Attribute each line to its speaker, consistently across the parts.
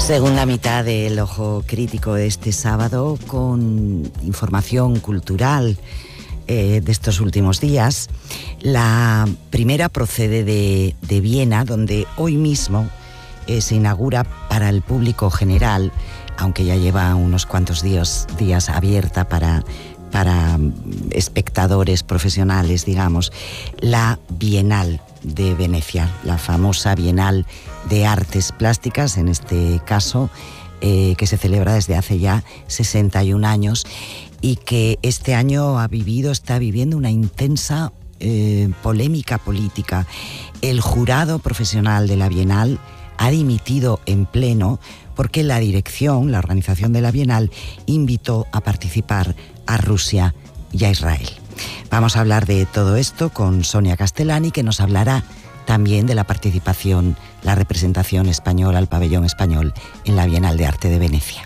Speaker 1: Segunda mitad del Ojo Crítico de este sábado, con información cultural de estos últimos días. La primera procede de Viena, donde hoy mismo se inaugura para el público general, aunque ya lleva unos cuantos días abierta para espectadores profesionales, digamos, la Bienal de Venecia, la famosa Bienal de Artes Plásticas, en este caso, que se celebra desde hace ya 61 años y que este año está viviendo una intensa polémica política. El jurado profesional de la Bienal ha dimitido en pleno porque la organización de la Bienal, invitó a participar a Rusia y a Israel. Vamos a hablar de todo esto con Sonia Castellani, que nos hablará también de la participación, la representación española, el pabellón español en la Bienal de Arte de Venecia.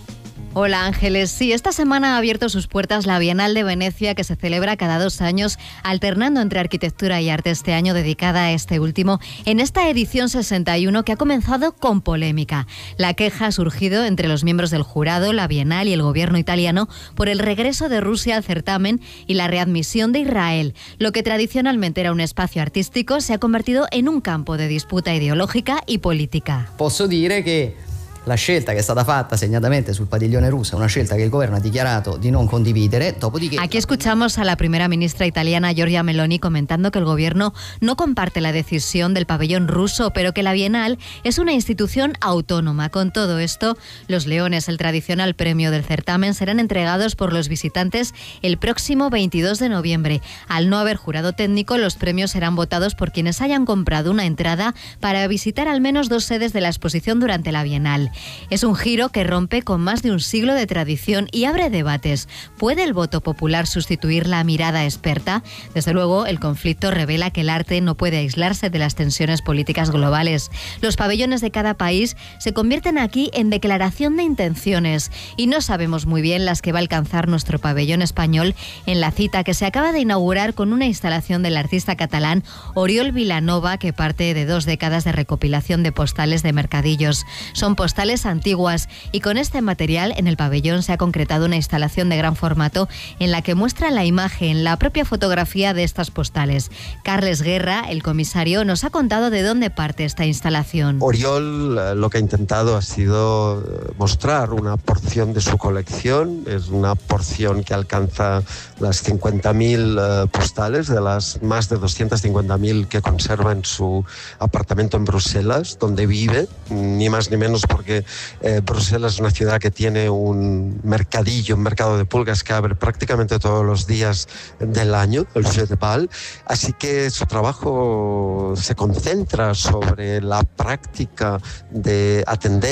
Speaker 2: Hola Ángeles, sí, esta semana ha abierto sus puertas la Bienal de Venecia, que se celebra cada 2 años, alternando entre arquitectura y arte, este año dedicada a este último, en esta edición 61 que ha comenzado con polémica. La queja ha surgido entre los miembros del jurado, la Bienal y el gobierno italiano por el regreso de Rusia al certamen y la readmisión de Israel. Lo que tradicionalmente era un espacio artístico se ha convertido en un campo de disputa ideológica y política.
Speaker 3: Posso dire che la scelta che è stata fatta segnatamente sul padiglione russo è una scelta che il governo ha dichiarato di non condividere. Dopodiché...
Speaker 2: Aquí escuchamos a la primera ministra italiana Giorgia Meloni comentando que el gobierno no comparte la decisión del pabellón ruso, pero que la Bienal es una institución autónoma. Con todo esto, los leones, el tradicional premio del certamen, serán entregados por los visitantes el próximo 22 de noviembre. Al no haber jurado técnico, los premios serán votados por quienes hayan comprado una entrada para visitar al menos 2 sedes de la exposición durante la Bienal. Es un giro que rompe con más de un siglo de tradición y abre debates. ¿Puede el voto popular sustituir la mirada experta? Desde luego, el conflicto revela que el arte no puede aislarse de las tensiones políticas globales. Los pabellones de cada país se convierten aquí en declaración de intenciones y no sabemos muy bien las que va a alcanzar nuestro pabellón español en la cita que se acaba de inaugurar con una instalación del artista catalán Oriol Vilanova, que parte de 2 décadas de recopilación de postales de mercadillos. Son postales antiguas y con este material en el pabellón se ha concretado una instalación de gran formato en la que muestra la imagen, la propia fotografía de estas postales. Carles Guerra, el comisario, nos ha contado de dónde parte esta instalación.
Speaker 4: Oriol lo que ha intentado ha sido mostrar una porción de su colección. Es una porción que alcanza las 50.000 postales de las más de 250.000 que conserva en su apartamento en Bruselas, donde vive, ni más ni menos porque Bruselas es una ciudad que tiene un mercado de pulgas que abre prácticamente todos los días del año, el Jeu de Bal, así que su trabajo se concentra sobre la práctica de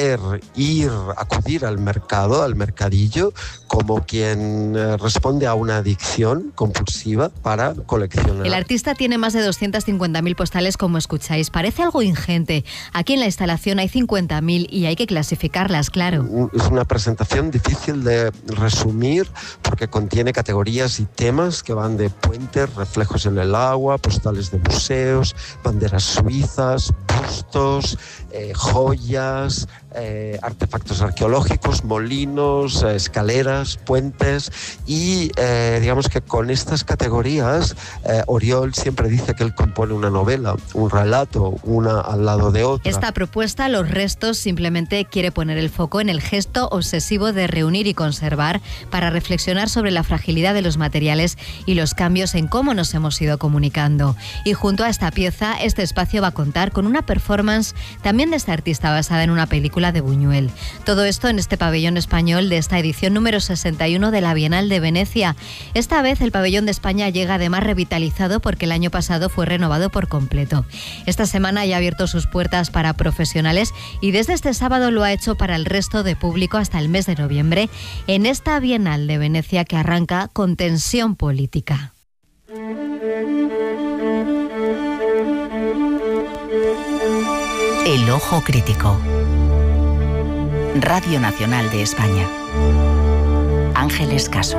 Speaker 4: acudir al mercado, al mercadillo, como quien responde a una adicción compulsiva para coleccionar.
Speaker 2: El artista tiene más de 250.000 postales, como escucháis. Parece algo ingente. Aquí en la instalación hay 50.000 y hay que clasificarlas, claro.
Speaker 4: Es una presentación difícil de resumir porque contiene categorías y temas que van de puentes, reflejos en el agua, postales de museos, banderas suizas, bustos, joyas, artefactos arqueológicos, molinos, escaleras, puentes y digamos que con estas categorías Oriol siempre dice que él compone una novela, un relato, una al lado de otra.
Speaker 2: Esta propuesta, Los restos, simplemente quiere poner el foco en el gesto obsesivo de reunir y conservar para reflexionar sobre la fragilidad de los materiales y los cambios en cómo nos hemos ido comunicando. Y junto a esta pieza, este espacio va a contar con una performance también de este artista basada en una película de Buñuel. Todo esto en este pabellón español de esta edición número 61 de la Bienal de Venecia. Esta vez el pabellón de España llega además revitalizado porque el año pasado fue renovado por completo. Esta semana ya ha abierto sus puertas para profesionales y desde este sábado lo ha hecho para el resto de público hasta el mes de noviembre en esta Bienal de Venecia que arranca con tensión política.
Speaker 1: El Ojo Crítico. Radio Nacional de España. Ángeles Caso.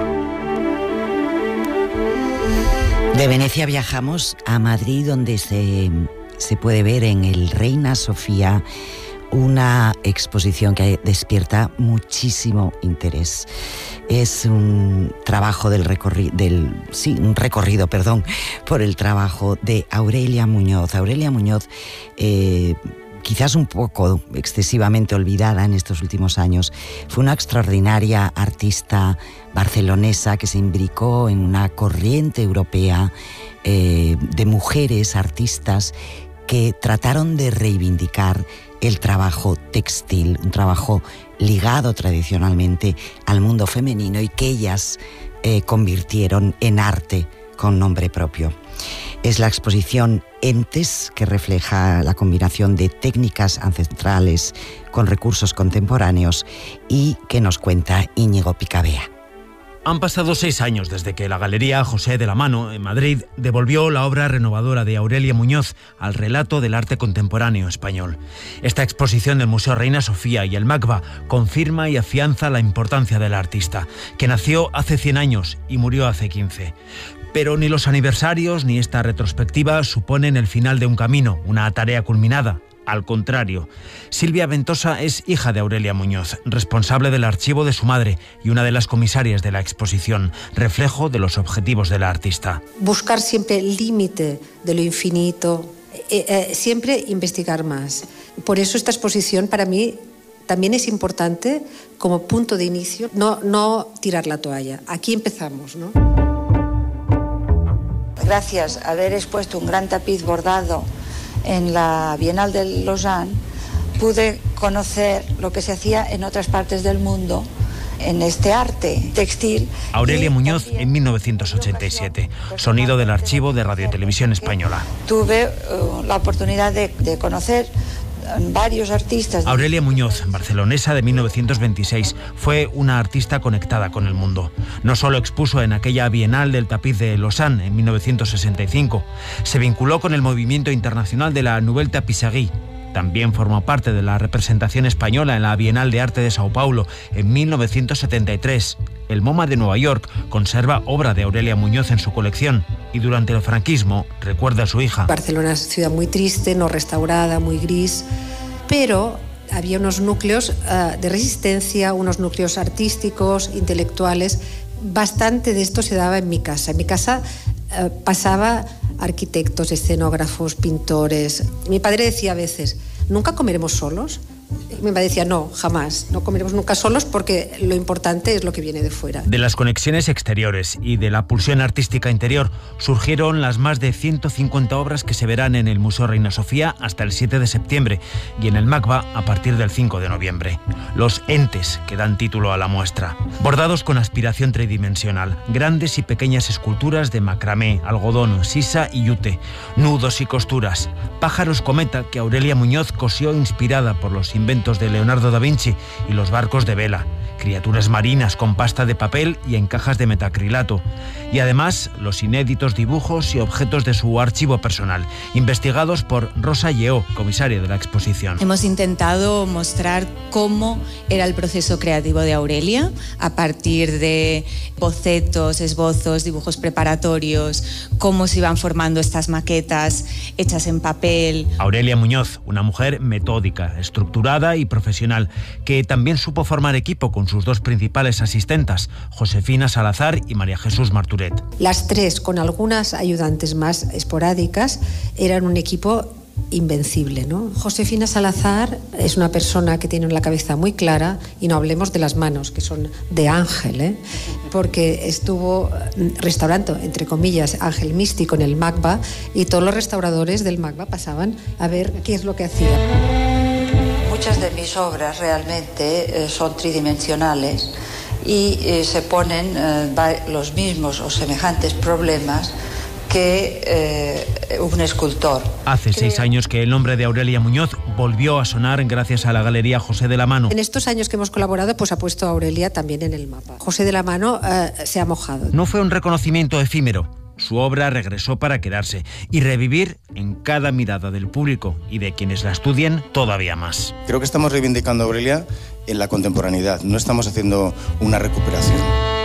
Speaker 1: De Venecia viajamos a Madrid, donde se puede ver en el Reina Sofía una exposición que despierta muchísimo interés. Es un trabajo un recorrido por el trabajo de Aurelia Muñoz. Aurelia Muñoz, quizás un poco excesivamente olvidada en estos últimos años, fue una extraordinaria artista barcelonesa que se imbricó en una corriente europea de mujeres artistas que trataron de reivindicar el trabajo textil, un trabajo ligado tradicionalmente al mundo femenino y que ellas convirtieron en arte con nombre propio. Es la exposición Entes, que refleja la combinación de técnicas ancestrales con recursos contemporáneos y que nos cuenta Íñigo Picabea.
Speaker 5: Han pasado 6 años desde que la Galería José de la Mano, en Madrid, devolvió la obra renovadora de Aurelia Muñoz al relato del arte contemporáneo español. Esta exposición del Museo Reina Sofía y el MACBA confirma y afianza la importancia del artista, que nació hace 100 años y murió hace 15. Pero ni los aniversarios ni esta retrospectiva suponen el final de un camino, una tarea culminada. Al contrario, Silvia Ventosa es hija de Aurelia Muñoz, responsable del archivo de su madre y una de las comisarias de la exposición, reflejo de los objetivos de la artista.
Speaker 6: Buscar siempre el límite de lo infinito, siempre investigar más. Por eso esta exposición para mí también es importante como punto de inicio, no tirar la toalla. Aquí empezamos, ¿no?
Speaker 7: Gracias a haber expuesto un gran tapiz bordado en la Bienal de Lausanne, pude conocer lo que se hacía en otras partes del mundo en este arte textil.
Speaker 5: Aurelia Muñoz en 1987, sonido del archivo de Radio Televisión Española.
Speaker 7: Tuve la oportunidad de conocer varios artistas.
Speaker 5: Aurelia Muñoz, barcelonesa de 1926, fue una artista conectada con el mundo. No solo expuso en aquella Bienal del Tapiz de Lausanne en 1965, se vinculó con el movimiento internacional de la Nouvelle Tapisserie. También formó parte de la representación española en la Bienal de Arte de Sao Paulo en 1973. El MoMA de Nueva York conserva obra de Aurelia Muñoz en su colección y durante el franquismo recuerda a su hija.
Speaker 6: Barcelona es una ciudad muy triste, no restaurada, muy gris, pero había unos núcleos de resistencia, unos núcleos artísticos, intelectuales. Bastante de esto se daba en mi casa. En mi casa pasaba arquitectos, escenógrafos, pintores. Mi padre decía a veces, ¿nunca comeremos solos? Mi madre decía, no, jamás, no comeremos nunca solos porque lo importante es lo que viene de fuera.
Speaker 5: De las conexiones exteriores y de la pulsión artística interior surgieron las más de 150 obras que se verán en el Museo Reina Sofía hasta el 7 de septiembre y en el MACBA a partir del 5 de noviembre. Los entes que dan título a la muestra. Bordados con aspiración tridimensional, grandes y pequeñas esculturas de macramé, algodón, sisa y yute, nudos y costuras, pájaros cometa que Aurelia Muñoz cosió inspirada por los inventos de Leonardo da Vinci y los barcos de vela, criaturas marinas con pasta de papel y en cajas de metacrilato, y además los inéditos dibujos y objetos de su archivo personal, investigados por Rosa Lleó, comisaria de la exposición.
Speaker 8: Hemos intentado mostrar cómo era el proceso creativo de Aurelia, a partir de bocetos, esbozos, dibujos preparatorios, cómo se iban formando estas maquetas hechas en papel.
Speaker 5: Aurelia Muñoz, una mujer metódica, estructurada y profesional, que también supo formar equipo con sus dos principales asistentas, Josefina Salazar y María Jesús Marturet.
Speaker 6: Las tres, con algunas ayudantes más esporádicas, eran un equipo invencible, ¿no? Josefina Salazar es una persona que tiene la cabeza muy clara, y no hablemos de las manos, que son de ángel, porque estuvo restaurando, entre comillas, ángel místico en el MACBA, y todos los restauradores del MACBA pasaban a ver qué es lo que hacía.
Speaker 7: Muchas de mis obras realmente son tridimensionales y se ponen los mismos o semejantes problemas que un escultor.
Speaker 5: Hace 6 años que el nombre de Aurelia Muñoz volvió a sonar gracias a la Galería José de la Mano.
Speaker 6: En estos años que hemos colaborado, pues ha puesto a Aurelia también en el mapa. José de la Mano se ha mojado.
Speaker 5: No fue un reconocimiento efímero. Su obra regresó para quedarse y revivir en cada mirada del público y de quienes la estudien todavía más.
Speaker 9: Creo que estamos reivindicando a Aurelia en la contemporaneidad, no estamos haciendo una recuperación.